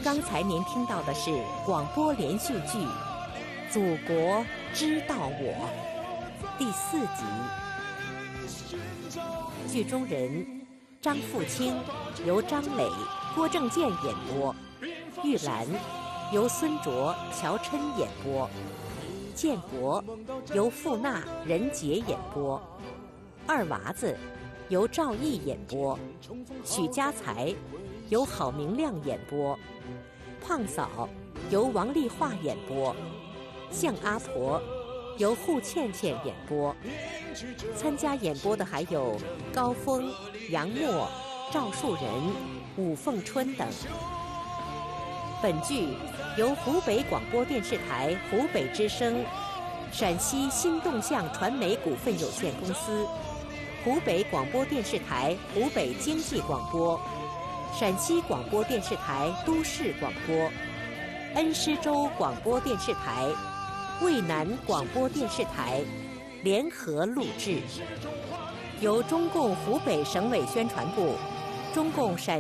刚才您听到的是广播连续剧《祖国知道我》第4集。剧中人张富清由张磊、郭正健演播，玉兰由孙卓、乔琛演播，建国由付娜、任杰演播，二娃子由赵毅演播，许家才由郝明亮演播，胖嫂由王丽华演播，向阿婆由户倩倩演播。参加演播的还有高峰、杨默、赵树人、武凤春等。本剧由湖北广播电视台湖北之声、陕西新动向传媒股份有限公司、湖北广播电视台湖北经济广播、陕西广播电视台都市广播、恩施州广播电视台、渭南广播电视台联合录制，由中共湖北省委宣传部、中共陕